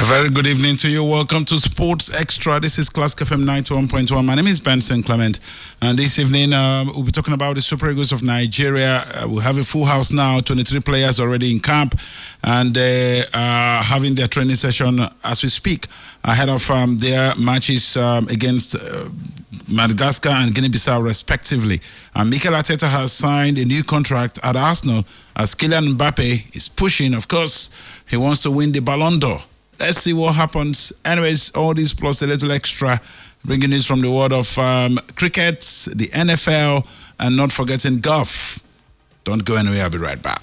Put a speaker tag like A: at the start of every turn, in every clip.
A: very good evening to you. Welcome to Sports Extra. This is Classic FM 91.1. My name is Benson Clement. And this evening, we'll be talking about the Super Eagles of Nigeria. We'll have a full house now, 23 players already in camp. And they are having their training session as we speak, ahead of their matches against Madagascar and Guinea-Bissau, respectively. And Mikel Arteta has signed a new contract at Arsenal as Kylian Mbappe is pushing. Of course, he wants to win the Ballon d'Or. Let's see what happens. Anyways, all this plus a little extra, bringing news from the world of cricket, the NFL, and not forgetting golf. Don't go anywhere. I'll be right back.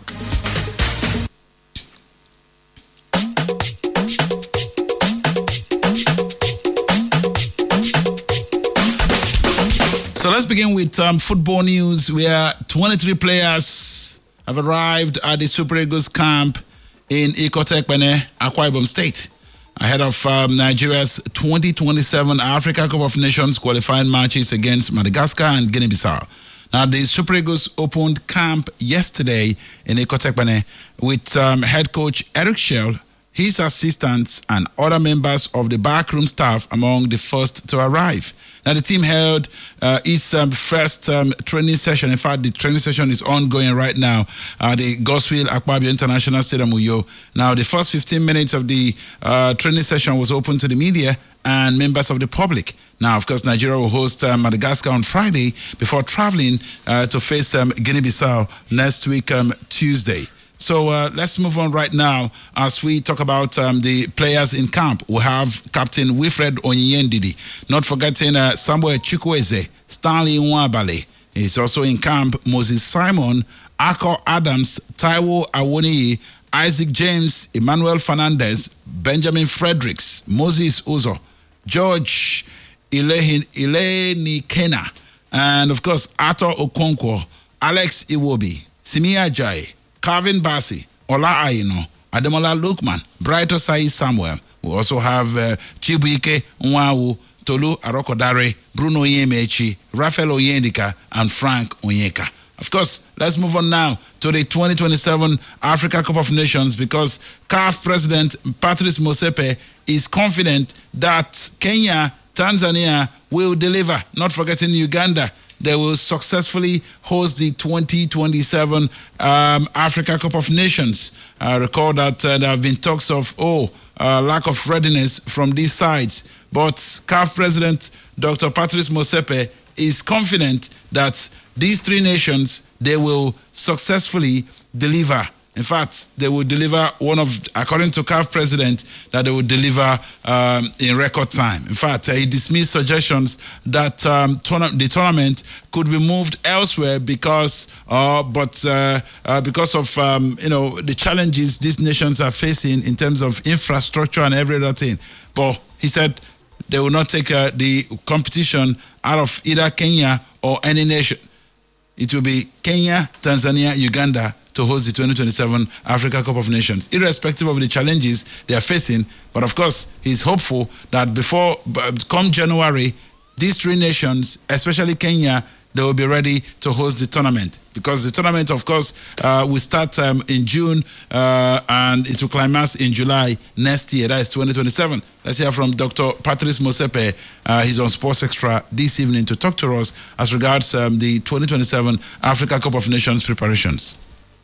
A: So let's begin with football news, where 23 players have arrived at the Super Eagles camp in Ikotekpene, Akwa Ibom State, ahead of Nigeria's 2027 Africa Cup of Nations qualifying matches against Madagascar and Guinea-Bissau. Now, the Super Eagles opened camp yesterday in Ikotekpene with head coach Eric Shell, his assistants, and other members of the backroom staff among the first to arrive. Now, the team held its first training session. In fact, the training session is ongoing right now at the Godswill Akpabio International Stadium, Uyo. Now, the first 15 minutes of the training session was open to the media and members of the public. Now, of course, Nigeria will host Madagascar on Friday before traveling to face Guinea-Bissau next week, Tuesday. So let's move on right now as we talk about the players in camp. We have Captain Wilfred Onyendidi, not forgetting Samuel Chukwueze, Stanley Nwabali. He's also in camp. Moses Simon, Akko Adams, Taiwo Awoniyi, Isaac James, Emmanuel Fernandez, Benjamin Fredericks, Moses Uzo, George Ileni Kena, and of course Arthur Okonkwo, Alex Iwobi, Simi Ajayi, Calvin Bassi, Ola Aino, Ademola Lukman, Brighter Sai Samuel. We also have Chibuike Nwawu, Tolu Arokodare, Bruno Yemechi, Rafael Oyendika, and Frank Onyeka. Of course, let's move on now to the 2027 Africa Cup of Nations, because CAF President Patrice Motsepe is confident that Kenya, Tanzania will deliver, not forgetting Uganda. They will successfully host the 2027 Africa Cup of Nations. Recall that there have been talks of lack of readiness from these sides. But CAF President Dr. Patrice Motsepe is confident that these three nations, they will successfully deliver. In fact, they will deliver according to CAF President, that they will deliver in record time. In fact, he dismissed suggestions that the tournament could be moved elsewhere because of the challenges these nations are facing in terms of infrastructure and every other thing. But he said they will not take the competition out of either Kenya or any nation. It will be Kenya, Tanzania, Uganda to host the 2027 Africa Cup of Nations, irrespective of the challenges they are facing. But of course, he's hopeful that come January, these three nations, especially Kenya, they will be ready to host the tournament. Because the tournament, of course, will start in June and it will climax in July next year. That is 2027. Let's hear from Dr. Patrice Motsepe. He's on Sports Extra this evening to talk to us as regards the 2027 Africa Cup of Nations preparations.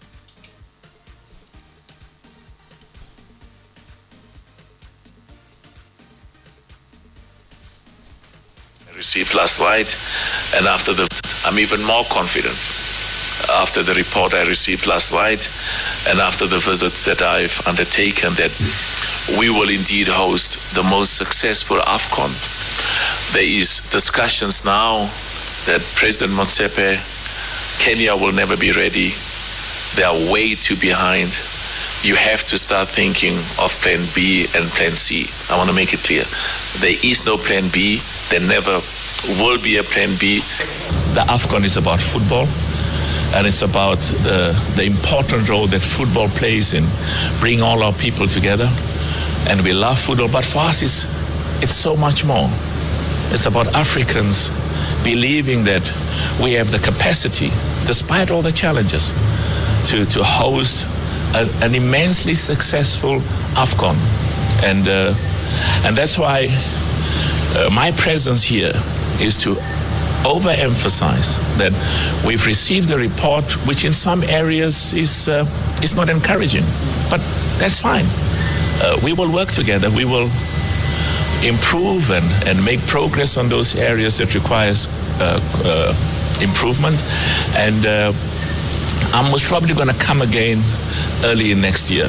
B: Received last night, and I'm even more confident after the report I received last night and after the visits that I've undertaken that we will indeed host the most successful AFCON. There is discussions now that President Motsepe, Kenya will never be ready. They are way too behind. You have to start thinking of plan B and plan C. I want to make it clear. There is no plan B. There never will be a plan B. The AFCON is about football, and it's about the important role that football plays in bringing all our people together. And we love football, but for us it's so much more. It's about Africans believing that we have the capacity, despite all the challenges, to host an immensely successful AFCON. And that's why my presence here is to overemphasize that we've received a report which in some areas is not encouraging. But that's fine. We will work together. We will improve and make progress on those areas that requires improvement. And I'm most probably going to come again early next year.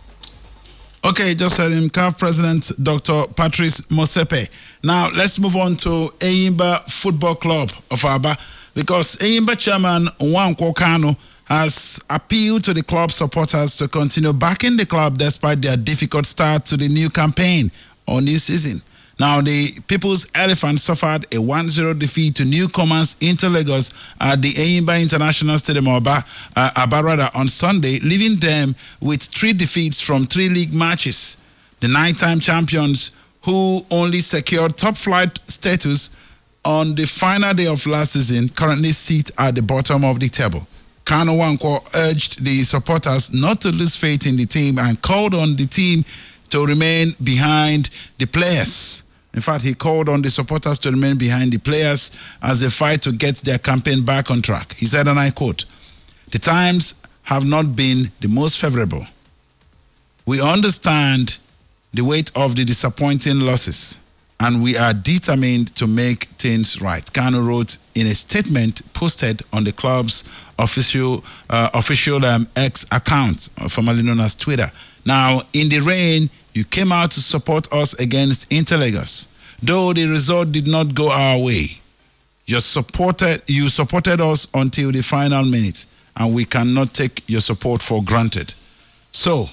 A: Okay, just heard him, CAF President Dr. Patrice Motsepe. Now, let's move on to Enyimba Football Club of Aba, because Enyimba Chairman Nwankwo Kanu has appealed to the club supporters to continue backing the club despite their difficult start to the new campaign or new season. Now, the People's Elephant suffered a 1-0 defeat to newcomers Inter Lagos at the Enyimba International Stadium Aba on Sunday, leaving them with 3 defeats from 3 league matches. The nighttime champions, who only secured top flight status on the final day of last season, currently sit at the bottom of the table. Kanu Nwankwo urged the supporters not to lose faith in the team and called on the team to remain behind the players. In fact, he called on the supporters to remain behind the players as they fight to get their campaign back on track. He said, and I quote, "The times have not been the most favorable. We understand the weight of the disappointing losses, and we are determined to make things right," Kanu wrote in a statement posted on the club's official X account, formerly known as Twitter. Now, in the rain, you came out to support us against Inter Lagos. Though the result did not go our way, you supported us until the final minute, and we cannot take your support for granted. So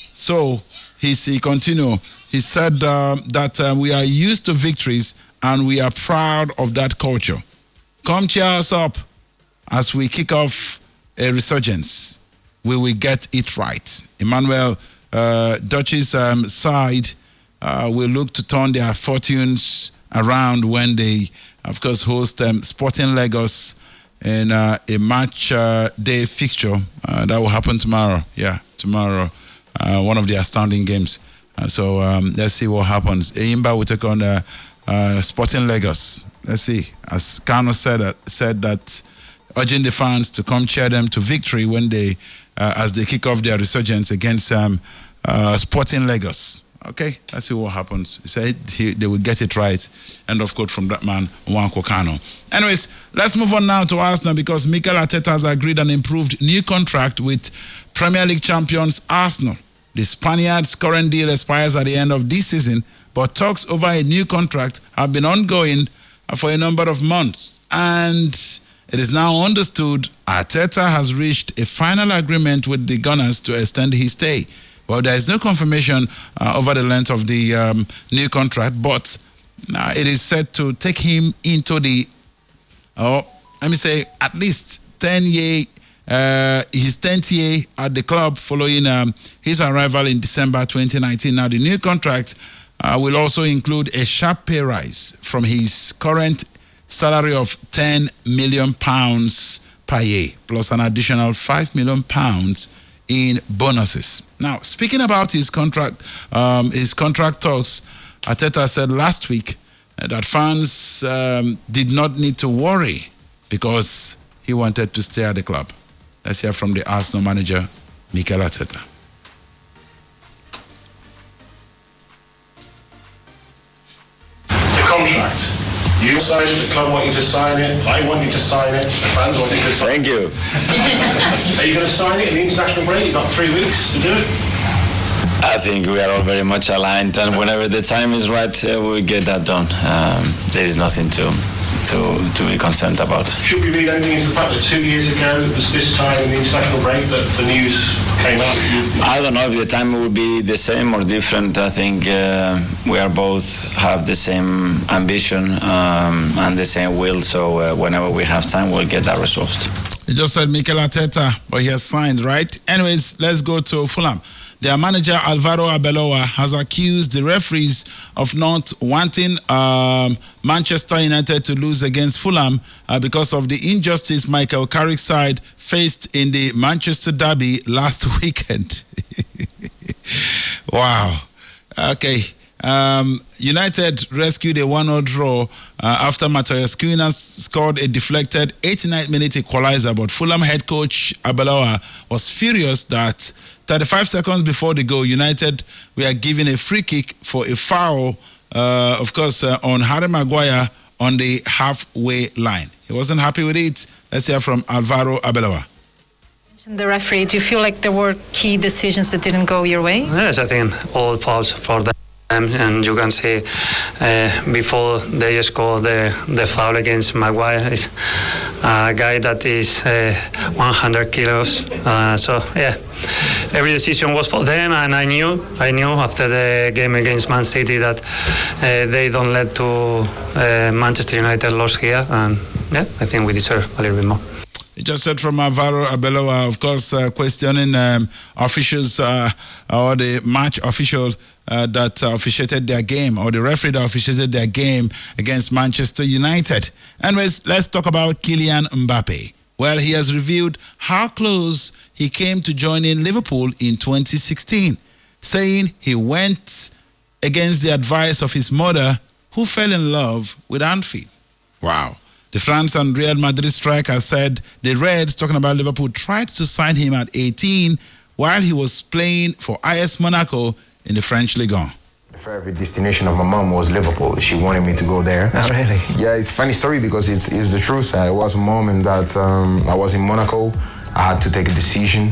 A: he continued. He said that we are used to victories and we are proud of that culture. Come cheer us up as we kick off a resurgence. We will get it right. Emmanuel Dutch's side will look to turn their fortunes around when they, of course, host Sporting Lagos in a match day fixture that will happen tomorrow. Yeah, tomorrow, one of the astounding games. So let's see what happens. Enyimba will take on Sporting Lagos. Let's see. As Kanu said that, urging the fans to come cheer them to victory when they, as they kick off their resurgence against Sporting Lagos. Okay, let's see what happens. He said they will get it right. End of quote from that man, Nwankwo Kanu. Anyways, let's move on now to Arsenal, because Mikel Arteta has agreed an improved new contract with Premier League champions Arsenal. The Spaniard's current deal expires at the end of this season, but talks over a new contract have been ongoing for a number of months. And it is now understood Arteta has reached a final agreement with the Gunners to extend his stay. Well, there is no confirmation over the length of the new contract, but it is set to take him into the, let me say, at least 10-year, his 10th year at the club following his arrival in December 2019. Now, the new contract will also include a sharp pay rise from his current salary of £10 million per year, plus an additional £5 million in bonuses. Now, speaking about his contract talks, Arteta said last week that fans did not need to worry because he wanted to stay at the club. Let's hear from the Arsenal manager, Mikel Arteta.
C: The contract. You sign it, the club want you to sign it, I want you to sign it, the fans want you to sign it.
D: Thank you.
C: Are you going to sign it in the international break? You've got 3 weeks to do it.
D: I think we are all very much aligned, and whenever the time is right, we'll get that done. There is nothing to be concerned about.
C: Should we read anything into the fact that 2 years ago, it was this time in the international break that the news came out?
D: I don't know if the time will be the same or different. I think we are both have the same ambition and the same will, so whenever we have time, we'll get that resolved.
A: You just said Mikel Arteta, but he has signed, right? Anyways, let's go to Fulham. Their manager, Alvaro Arbeloa, has accused the referees of not wanting Manchester United to lose against Fulham because of the injustice Michael Carrick's side faced in the Manchester derby last weekend. Wow. Okay. United rescued a 1-0 draw after Matthias Cunha scored a deflected 89th minute equalizer, but Fulham head coach Abelawa was furious that 35 seconds before the goal, United were given a free kick for a foul, on Harry Maguire on the halfway line. He wasn't happy with it. Let's hear from Alvaro Abelawa.
E: The referee, do you feel like there were key decisions that didn't go your way?
F: Yes, I think all fouls for them. And you can see before they score the foul against Maguire is a guy that is 100 kilos. Every decision was for them, and I knew after the game against Man City that they don't let to Manchester United lose here, and I think we deserve a little bit more.
A: It just said from Alvaro Abelawa, of course, questioning officials or the match official that officiated their game, or the referee that officiated their game against Manchester United. Anyways, let's talk about Kylian Mbappe. Well, he has revealed how close he came to joining Liverpool in 2016, saying he went against the advice of his mother, who fell in love with Anfield. Wow. The France and Real Madrid striker said the Reds, talking about Liverpool, tried to sign him at 18 while he was playing for AS Monaco in the French Ligue 1.
G: The favorite destination of my mom was Liverpool. She wanted me to go there.
H: Oh, really?
G: Yeah, it's a funny story because it's the truth. It was a moment that I was in Monaco. I had to take a decision.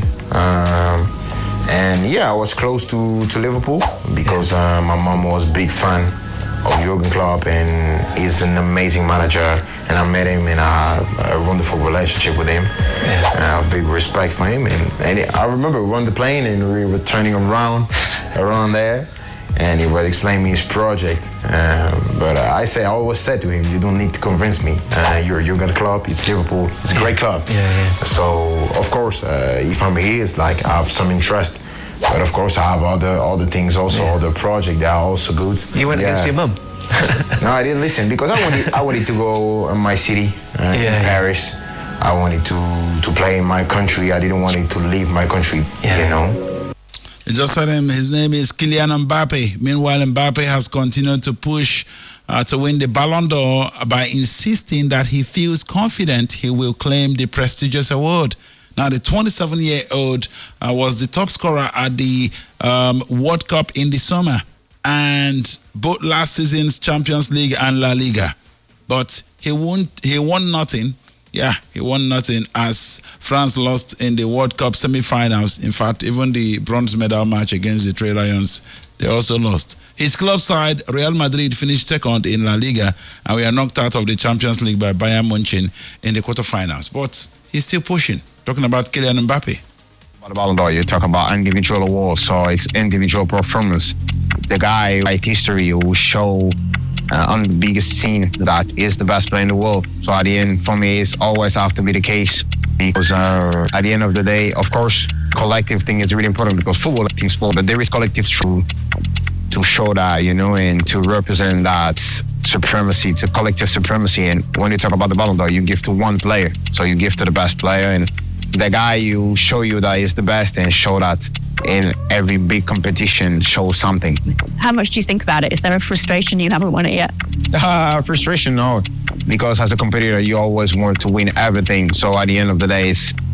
G: I was close to Liverpool because my mom was a big fan of Jurgen Klopp, and he's an amazing manager. And I met him, and I have a wonderful relationship with him. Yeah. And I have big respect for him. And I remember we were on the plane, and we were turning around there, and he was explaining me his project. But I always said to him, you don't need to convince me. You're got a club, it's Liverpool, it's a great club.
H: Yeah.
G: So, of course, if I'm here, it's like I have some interest. But of course, I have other things also, other projects that are also good.
H: You went against your mum?
G: No, I didn't listen because I wanted to go in my city, in Paris. I wanted to play in my country. I didn't want to leave my country, you know.
A: You just heard him. His name is Kylian Mbappe. Meanwhile, Mbappe has continued to push to win the Ballon d'Or by insisting that he feels confident he will claim the prestigious award. Now, the 27-year-old was the top scorer at the World Cup in the summer, and both last season's Champions League and La Liga. But he won nothing. Yeah, he won nothing as France lost in the World Cup semi-finals. In fact, even the bronze medal match against the Three Lions, they also lost. His club side, Real Madrid, finished second in La Liga, and we are knocked out of the Champions League by Bayern Munich in the quarterfinals. But he's still pushing. Talking about Kylian Mbappe.
I: About the Ballon d'Or, you talk about individual awards, so it's individual performance. The guy, like history, will show on the biggest scene that is the best player in the world. So at the end, for me, it's always have to be the case, because at the end of the day, of course, collective thing is really important, because football is a team sport, but there is collective to show that, you know, and to represent that supremacy, to collective supremacy. And when you talk about the Ballon d'Or, you give to one player, so you give to the best player, and the guy you show you that is the best, and show that in every big competition, show something.
J: How much do you think about it? Is there a frustration you haven't won it yet?
I: Frustration, no, because as a competitor, you always want to win everything. So at the end of the day,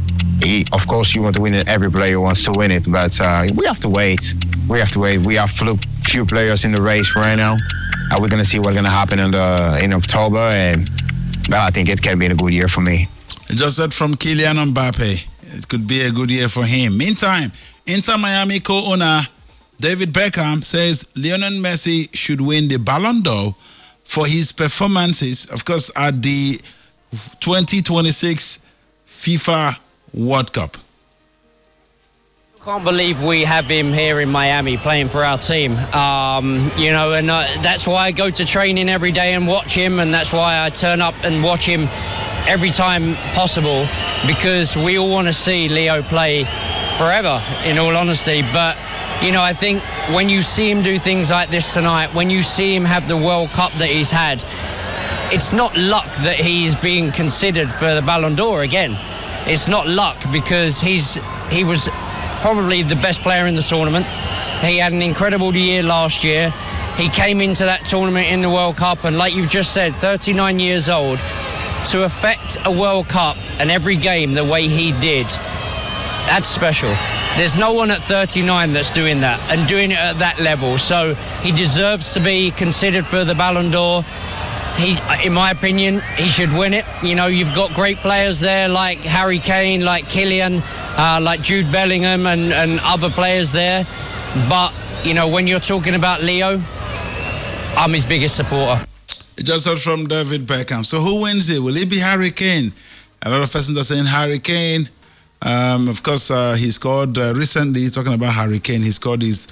I: of course, you want to win it. Every player wants to win it, but we have to wait. We have few players in the race right now. We're gonna see what's gonna happen in October, but I think it can be a good year for me.
A: Just that from Kylian Mbappe, it could be a good year for him. Meantime, Inter Miami co-owner David Beckham says Lionel Messi should win the Ballon d'Or for his performances, of course, at the 2026 FIFA World Cup.
K: Can't believe we have him here in Miami playing for our team. That's why I go to training every day and watch him, and that's why I turn up and watch him every time possible, because we all want to see Leo play forever, in all honesty. But, I think when you see him do things like this tonight, when you see him have the World Cup that he's had, it's not luck that he's being considered for the Ballon d'Or again. It's not luck, because he was probably the best player in the tournament. He had an incredible year last year. He came into that tournament in the World Cup, and like you've just said, 39 years old, to affect a World Cup and every game the way he did, that's special. There's no one at 39 that's doing that and doing it at that level. So he deserves to be considered for the Ballon d'Or. He, in my opinion, he should win it. You know, you've got great players there like Harry Kane, like Kylian, like Jude Bellingham and other players there. But, you know, when you're talking about Leo, I'm his biggest supporter.
A: Just heard from David Beckham. So who wins it? Will it be Harry Kane? A lot of persons are saying Harry Kane. Of course, he scored recently, talking about Harry Kane, he scored his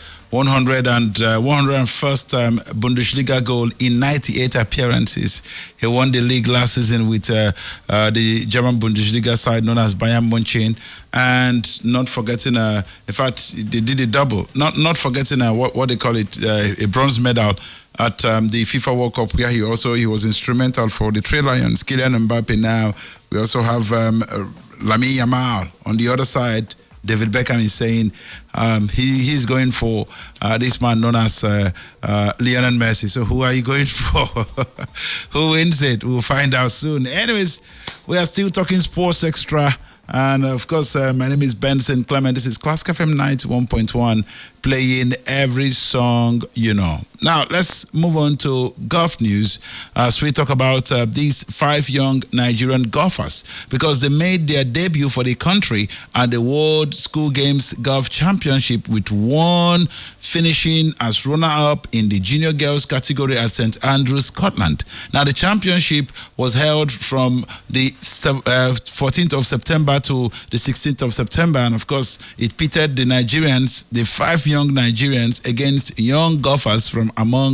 A: 101st Bundesliga goal in 98 appearances. He won the league last season with the German Bundesliga side known as Bayern München. And not forgetting, in fact, they did a double. Not forgetting what they call it, a bronze medal at the FIFA World Cup, where he was instrumental for the Three Lions, Kylian Mbappe. Now we also have Lamine Yamal on the other side. David Beckham is saying he's going for this man known as Lionel Messi. So who are you going for? Who wins it? We'll find out soon. Anyways, we are still talking Sports Extra. And of course, my name is Benson Clement. This is Classic FM 91.1, playing every song you know. Now, let's move on to golf news as we talk about these 5 young Nigerian golfers, because they made their debut for the country at the World School Games Golf Championship, with one finishing as runner-up in the junior girls category at St. Andrews, Scotland. Now, the championship was held from the 14th of September to the 16th of September, and of course, it pitted the Nigerians, the 5 young Nigerians, against young golfers from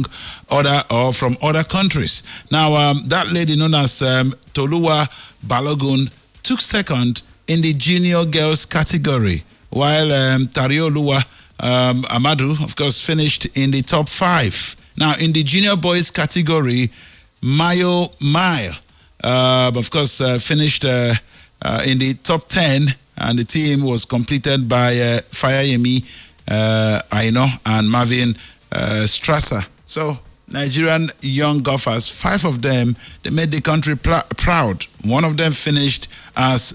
A: other countries. Now, that lady known as Toluwa Balogun took second in the junior girls category, while Tarioluwa Amadu, of course, finished in the top 5. Now, in the junior boys category, Mayo Mile, of course, finished in the top 10, and the team was completed by Fayemi Aino and Marvin Strasser. So, Nigerian young golfers, 5 of them, they made the country proud. One of them finished as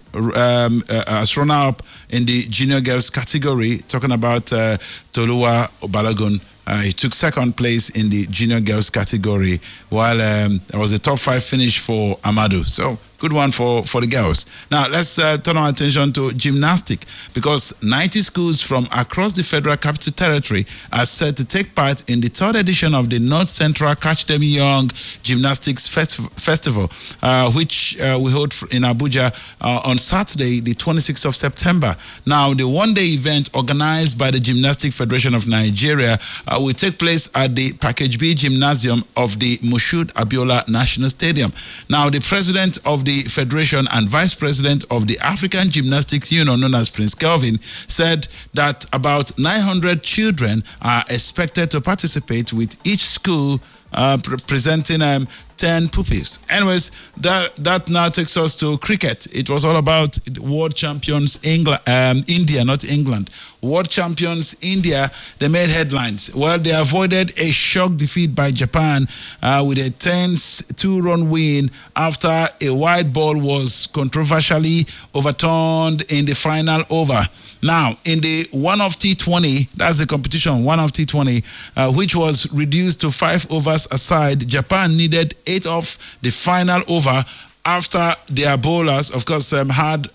A: runner-up in the junior girls category, talking about Toluwa Balogun. He took second place in the junior girls category, while there was a top 5 finish for Amadu. So, good one for the girls. Now, let's turn our attention to gymnastics, because 90 schools from across the Federal Capital Territory are set to take part in the 3rd edition of the North Central Catch Them Young Gymnastics Festival, which we hold in Abuja on Saturday, the 26th of September. Now, the one-day event organized by the Gymnastic Federation of Nigeria will take place at the Package B Gymnasium of the Moshood Abiola National Stadium. Now, the president of the Federation and Vice President of the African Gymnastics Union, known as Prince Kelvin, said that about 900 children are expected to participate, with each school presenting 10 pupils. Anyways, that now takes us to cricket. It was all about world champions India, not England. World champions India, they made headlines. Well, they avoided a shock defeat by Japan with a tense 2-run win after a wide ball was controversially overturned in the final over. Now, in the one of T20, that's the competition, one of T20, which was reduced to 5 overs aside, Japan needed 8 of the final over after their bowlers, of course, they had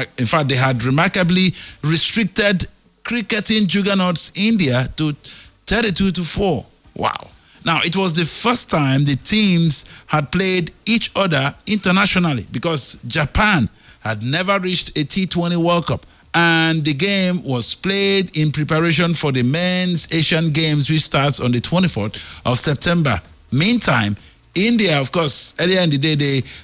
A: remarkably restricted cricketing juggernauts India to 32-4. Wow. Now, it was the first time the teams had played each other internationally, because Japan had never reached a T20 World Cup, and the game was played in preparation for the Men's Asian Games, which starts on the 24th of September. Meantime, India, of course, earlier in the day,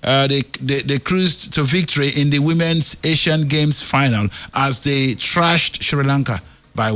A: they cruised to victory in the Women's Asian Games final as they trashed Sri Lanka by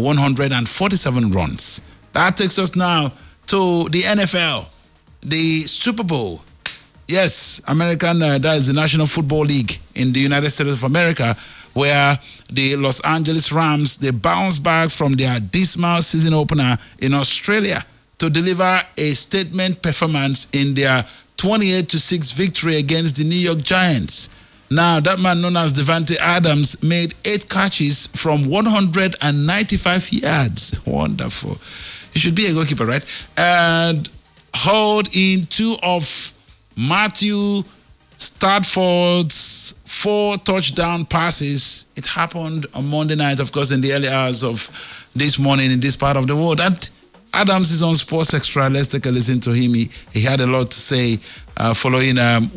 A: 147 runs. That takes us now to the NFL, the Super Bowl. Yes, American, that is the National Football League in the United States of America, where the Los Angeles Rams, they bounced back from their dismal season opener in Australia to deliver a statement performance in their 28-6 victory against the New York Giants. Now, that man known as Davante Adams made 8 catches from 195 yards. Wonderful. He should be a goalkeeper, right? And hauled in 2 of Matthew Stafford's 4 touchdown passes. It happened on Monday night, of course, in the early hours of this morning in this part of the world. And Adams is on Sports Extra. Let's take a listen to him. He had a lot to say following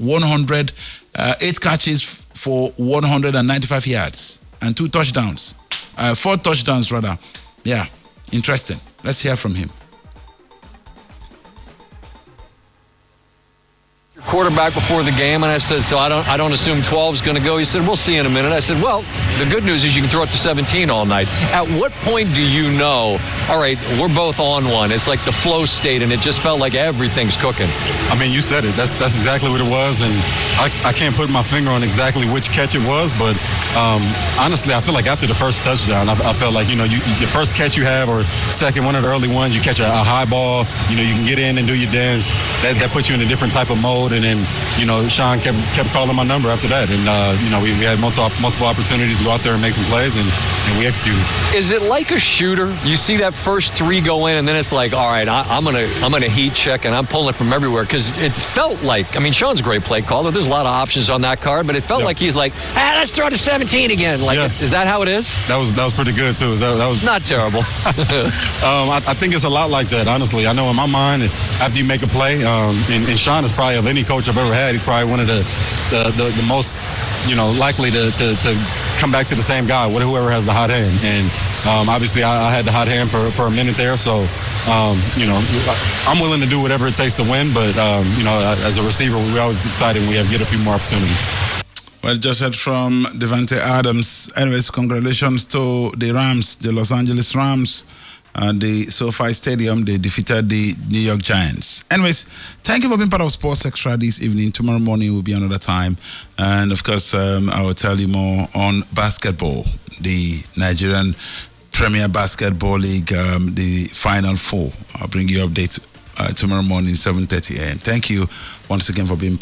A: 8 catches for 195 yards and 2 touchdowns. 4 touchdowns, rather. Yeah, interesting. Let's hear from him.
H: Quarterback before the game, and I said, so I don't assume 12 is going to go. He said, we'll see in a minute. I said, well, the good news is you can throw up to 17 all night. At what point do you know, all right, we're both on one? It's like the flow state, and it just felt like everything's cooking.
L: I mean, you said it. That's exactly what it was, and I can't put my finger on exactly which catch it was, but honestly, I feel like after the first touchdown, I felt like, your first catch you have, or second, one of the early ones, you catch a high ball, you can get in and do your dance. That puts you in a different type of mode. And then, Sean kept calling my number after that. And, we had multiple opportunities to go out there and make some plays, and we executed.
H: Is it like a shooter? You see that first 3 go in, and then it's like, all right, I'm gonna heat check, and I'm pulling it from everywhere. Because it felt like, Sean's a great play caller. There's a lot of options on that card, but it felt like he's like, let's throw to 17 again. Like, is that how it is?
L: That was pretty good, too. That was
H: not terrible.
L: I think it's a lot like that, honestly. I know in my mind, after you make a play, and Sean is probably of any coach I've ever had, he's probably one of the most, likely to come back to the same guy, whoever has the hot hand. And obviously I had the hot hand for a minute there. So, I'm willing to do whatever it takes to win. But, as a receiver, we're always excited when we get a few more opportunities.
A: Well, just heard from Davante Adams. Anyways, congratulations to the Rams, the Los Angeles Rams. The SoFi Stadium, they defeated the New York Giants. Anyways, thank you for being part of Sports Extra this evening. Tomorrow morning will be another time. And of course, I will tell you more on basketball, the Nigerian Premier Basketball League, the Final 4. I'll bring you update tomorrow morning, 7:30 a.m. Thank you once again for being part.